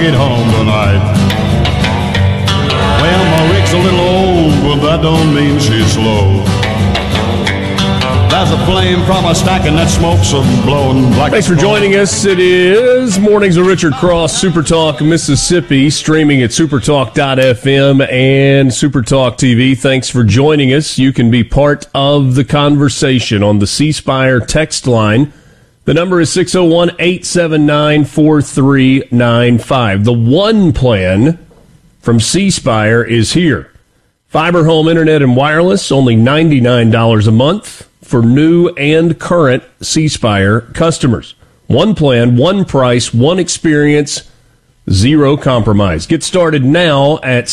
Get home tonight. Well, my rig's a little old, but that don't mean she's slow. There's a flame from a stack and that smoke's blowing like. Thanks for joining us. It is Mornings with Richard Cross, Supertalk Mississippi, streaming at supertalk.fm and Supertalk TV. Thanks for joining us. You can be part of the conversation on the C Spire text line. The number is 601-879-4395. The One Plan from C Spire is here. Fiber home internet and wireless, only $99 a month for new and current C Spire customers. One plan, one price, one experience, zero compromise. Get started now at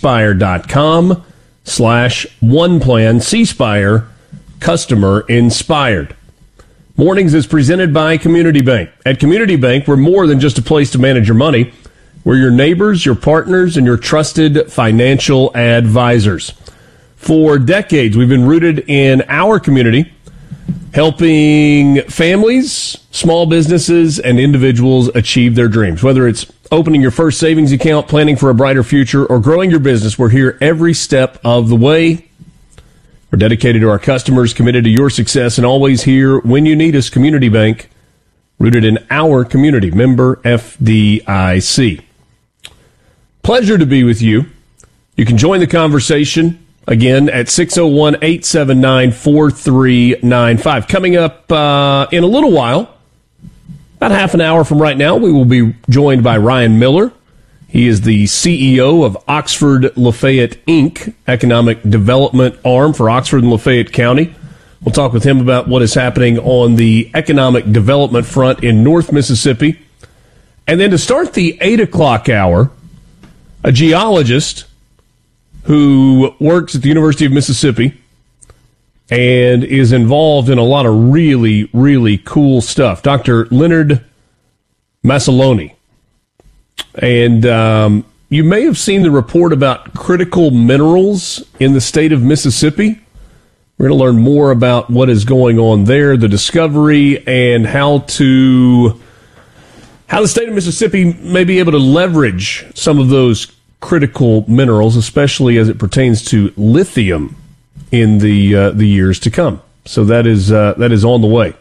cspire.com/oneplan. C Spire, customer inspired. Mornings is presented by Community Bank. At Community Bank, we're more than just a place to manage your money. We're your neighbors, your partners, and your trusted financial advisors. For decades, we've been rooted in our community, helping families, small businesses, and individuals achieve their dreams. Whether it's opening your first savings account, planning for a brighter future, or growing your business, we're here every step of the way. We're dedicated to our customers, committed to your success, and always here when you need us. Community Bank, rooted in our community. Member FDIC. Pleasure to be with you. You can join the conversation, again, at 601-879-4395. Coming up in a little while, about half an hour from right now, we will be joined by Ryan Miller. He is the CEO of Oxford Lafayette, Inc., economic development arm for Oxford and Lafayette County. We'll talk with him about what is happening on the economic development front in North Mississippi. And then to start the 8 o'clock hour, a geologist who works at the University of Mississippi and is involved in a lot of really, really cool stuff. Dr. Leonard Massaloni. And you may have seen the report about critical minerals in the state of Mississippi. We're going to learn more about what is going on there, the discovery, and how the state of Mississippi may be able to leverage some of those critical minerals, especially as it pertains to lithium in the years to come. So that is on the way.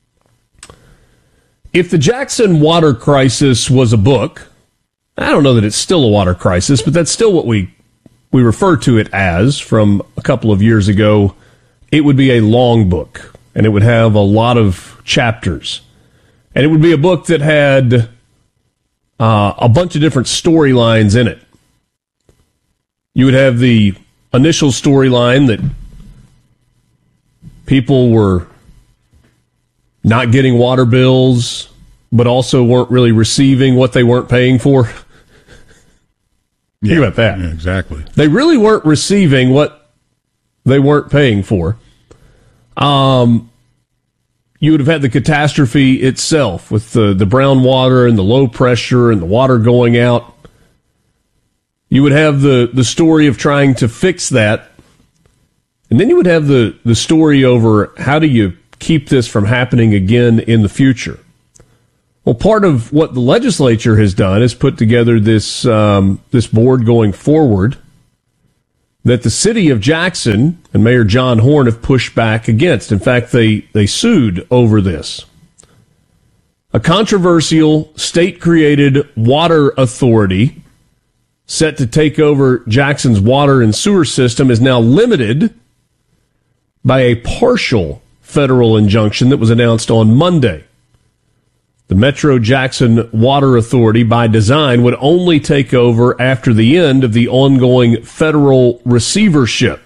If the Jackson water crisis was a book, I don't know that it's still a water crisis, but that's still what we refer to it as from a couple of years ago. It would be a long book, and it would have a lot of chapters. And it would be a book that had a bunch of different storylines in it. You would have the initial storyline that people were not getting water bills, but also weren't really receiving what they weren't paying for. Think about that. Yeah, exactly. They really weren't receiving what they weren't paying for. You would have had the catastrophe itself with the brown water and the low pressure and the water going out. You would have the story of trying to fix that. And then you would have the story over how do you keep this from happening again in the future. Well, part of what the legislature has done is put together this board going forward that the city of Jackson and Mayor John Horn have pushed back against. In fact, they sued over this. A controversial state-created water authority set to take over Jackson's water and sewer system is now limited by a partial federal injunction that was announced on Monday. The Metro Jackson Water Authority, by design, would only take over after the end of the ongoing federal receivership.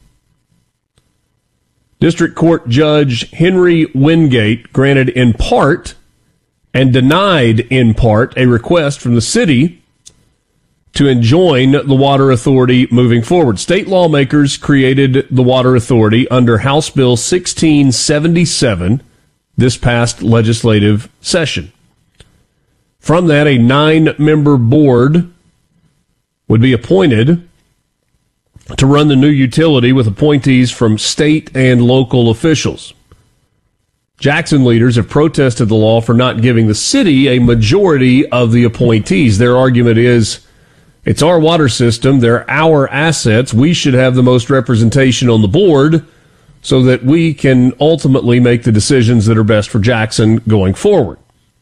District Court Judge Henry Wingate granted in part and denied in part a request from the city to enjoin the Water Authority moving forward. State lawmakers created the Water Authority under House Bill 1677 this past legislative session. From that, a 9-member board would be appointed to run the new utility with appointees from state and local officials. Jackson leaders have protested the law for not giving the city a majority of the appointees. Their argument is, it's our water system, they're our assets, we should have the most representation on the board so that we can ultimately make the decisions that are best for Jackson going forward.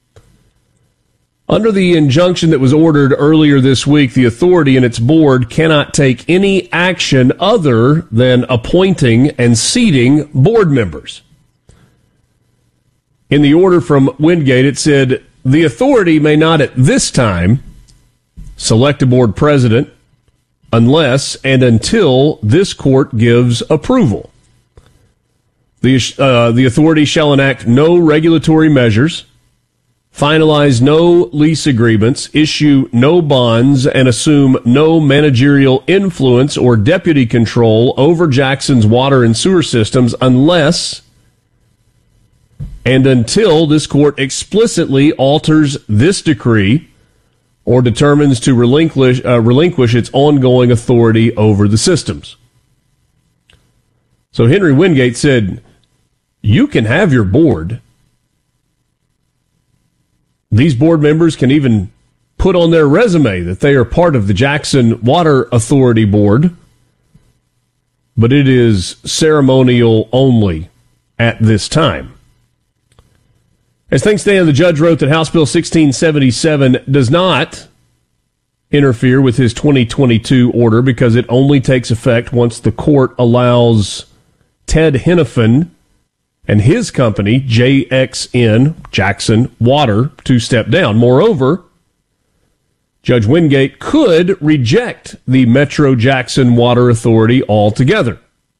Under the injunction that was ordered earlier this week, the authority and its board cannot take any action other than appointing and seating board members. In the order from Wingate, it said, the authority may not at this time select a board president unless and until this court gives approval. The authority shall enact no regulatory measures, finalize no lease agreements, issue no bonds, and assume no managerial influence or deputy control over Jackson's water and sewer systems unless and until this court explicitly alters this decree or determines to relinquish its ongoing authority over the systems. So Henry Wingate said, you can have your board. These board members can even put on their resume that they are part of the Jackson Water Authority Board, but it is ceremonial only at this time. As things stand, the judge wrote that House Bill 1677 does not interfere with his 2022 order because it only takes effect once the court allows Ted Henifin and his company, JXN, Jackson Water, to step down. Moreover, Judge Wingate could reject the Metro Jackson Water Authority altogether.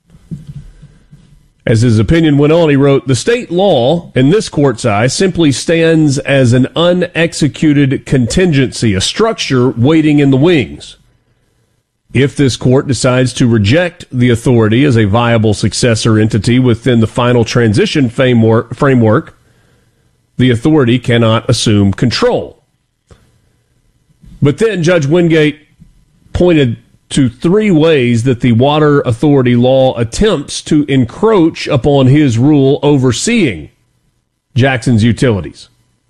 As his opinion went on, he wrote, the state law, in this court's eye, simply stands as an unexecuted contingency, a structure waiting in the wings. If this court decides to reject the authority as a viable successor entity within the final transition framework, the authority cannot assume control. But then Judge Wingate pointed to three ways that the Water Authority law attempts to encroach upon his rule overseeing Jackson's utilities.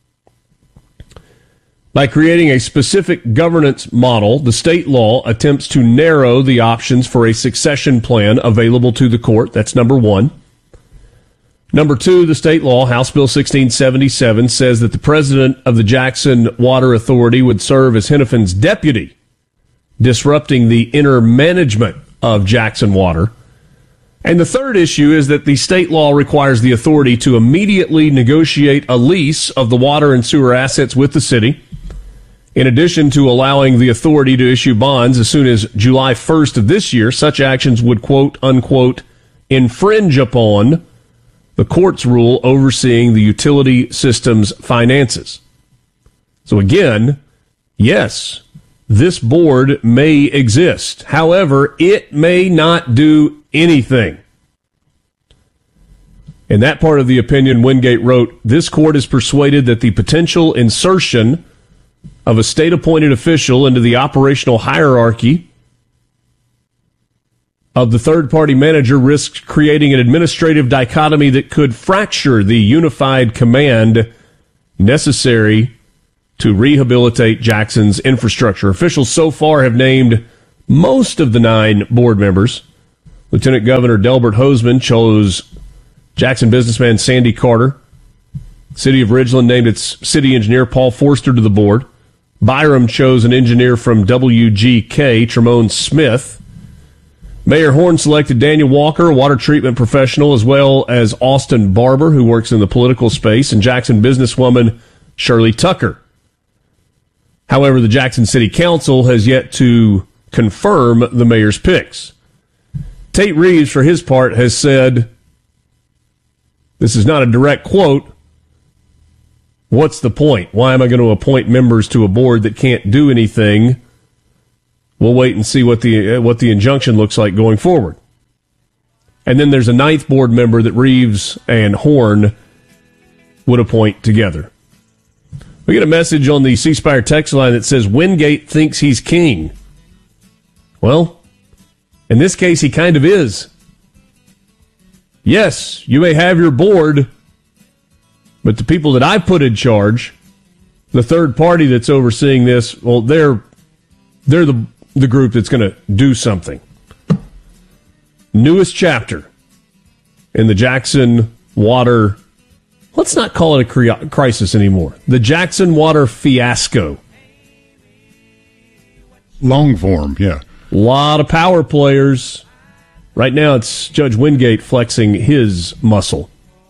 By creating a specific governance model, the state law attempts to narrow the options for a succession plan available to the court. That's number one. Number two, the state law, House Bill 1677, says that the president of the Jackson Water Authority would serve as Henifin's deputy, disrupting the inner management of Jackson Water. And the third issue is that the state law requires the authority to immediately negotiate a lease of the water and sewer assets with the city, in addition to allowing the authority to issue bonds as soon as July 1st of this year. Such actions would, quote, unquote, infringe upon the court's rule overseeing the utility system's finances. So again, yes, this board may exist. However, it may not do anything. In that part of the opinion, Wingate wrote, this court is persuaded that the potential insertion of a state-appointed official into the operational hierarchy of the third-party manager risks creating an administrative dichotomy that could fracture the unified command necessary to rehabilitate Jackson's infrastructure. Officials so far have named most of the 9 board members. Lieutenant Governor Delbert Hosemann chose Jackson businessman Sandy Carter. City of Ridgeland named its city engineer Paul Forster to the board. Byram chose an engineer from WGK, Tremone Smith. Mayor Horn selected Daniel Walker, a water treatment professional, as well as Austin Barber, who works in the political space, and Jackson businesswoman Shirley Tucker. However, the Jackson City Council has yet to confirm the mayor's picks. Tate Reeves, for his part, has said, this is not a direct quote, what's the point? Why am I going to appoint members to a board that can't do anything? We'll wait and see what the injunction looks like going forward. And then there's a 9th board member that Reeves and Horn would appoint together. We get a message on the C Spire text line that says Wingate thinks he's king. Well, in this case, he kind of is. Yes, you may have your board, But the people that I put in charge, the third party that's overseeing this, well, they're the group that's going to do something. Newest chapter in the Jackson water, let's not call it a crisis anymore. The Jackson water fiasco. Long form, yeah. A lot of power players. Right now it's Judge Wingate flexing his muscle.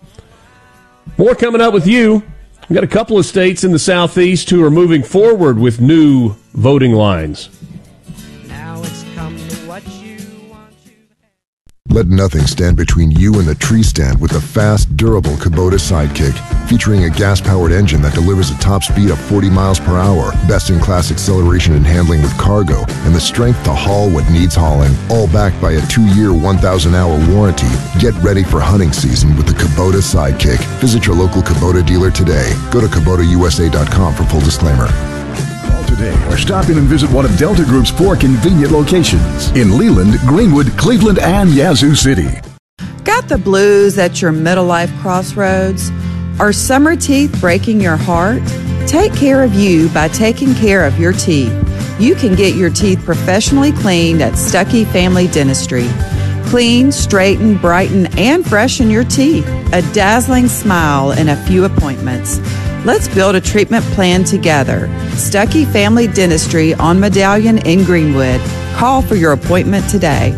More coming up with you. We've got a couple of states in the Southeast who are moving forward with new voting lines. Now it's come to what you want to. Let nothing stand between you and the tree stand with the fast, durable Kubota Sidekick. Featuring a gas-powered engine that delivers a top speed of 40 miles per hour, best-in-class acceleration and handling with cargo, and the strength to haul what needs hauling, all backed by a 2-year, 1,000-hour warranty. Get ready for hunting season with the Kubota Sidekick. Visit your local Kubota dealer today. Go to KubotaUSA.com for full disclaimer. Call today or stop in and visit one of Delta Group's 4 convenient locations in Leland, Greenwood, Cleveland, and Yazoo City. Got the blues at your middle life crossroads? Are summer teeth breaking your heart? Take care of you by taking care of your teeth. You can get your teeth professionally cleaned at Stuckey Family Dentistry. Clean, straighten, brighten, and freshen your teeth. A dazzling smile in a few appointments. Let's build a treatment plan together. Stuckey Family Dentistry on Medallion in Greenwood. Call for your appointment today.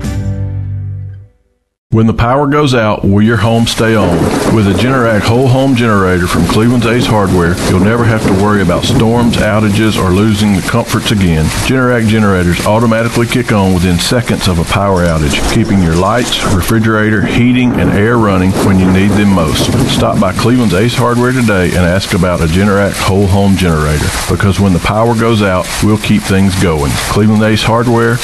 When the power goes out, will your home stay on? With a Generac whole home generator from Cleveland's Ace Hardware, you'll never have to worry about storms, outages, or losing the comforts again. Generac generators automatically kick on within seconds of a power outage, keeping your lights, refrigerator, heating, and air running when you need them most. Stop by Cleveland's Ace Hardware today and ask about a Generac whole home generator, because when the power goes out, we'll keep things going. Cleveland Ace Hardware,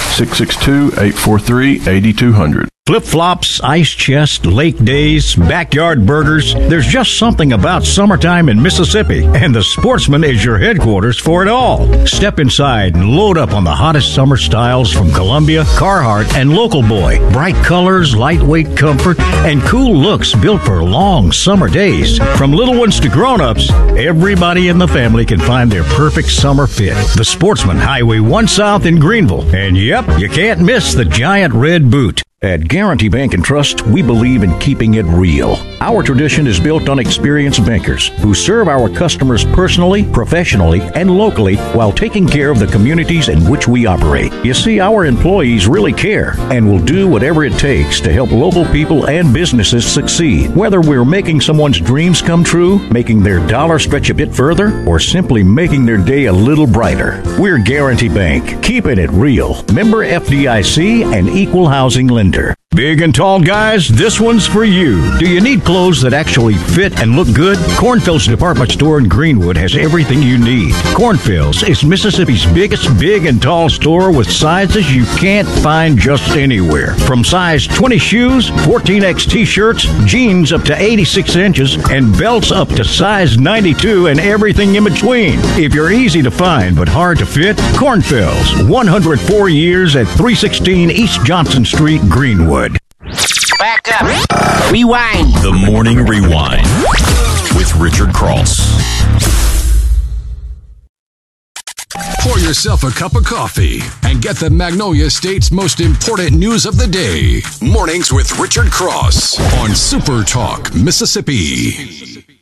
662-843-8200. Flip-flops, ice chest, lake days, backyard burgers. There's just something about summertime in Mississippi, and the Sportsman is your headquarters for it all. Step inside and load up on the hottest summer styles from Columbia, Carhartt, and Local Boy. Bright colors, lightweight comfort, and cool looks built for long summer days. From little ones to grown-ups, everybody in the family can find their perfect summer fit. The Sportsman, Highway 1 South in Greenville. And yep, you can't miss the giant red boot. At Guarantee Bank and Trust, we believe in keeping it real. Our tradition is built on experienced bankers who serve our customers personally, professionally, and locally while taking care of the communities in which we operate. You see, our employees really care and will do whatever it takes to help local people and businesses succeed. Whether we're making someone's dreams come true, making their dollar stretch a bit further, or simply making their day a little brighter. We're Guarantee Bank, keeping it real. Member FDIC and equal housing lender. Big and tall guys, this one's for you. Do you need clothes that actually fit and look good? Cornfield's Department Store in Greenwood has everything you need. Cornfield's is Mississippi's biggest big and tall store with sizes you can't find just anywhere. From size 20 shoes, 14X t-shirts, jeans up to 86 inches, and belts up to size 92 and everything in between. If you're easy to find but hard to fit, Cornfield's, 104 years at 316 East Johnson Street, Greenwood. Back up. Rewind. The Morning Rewind with Richard Cross. Pour yourself a cup of coffee and get the Magnolia State's most important news of the day. Mornings with Richard Cross on Super Talk, Mississippi.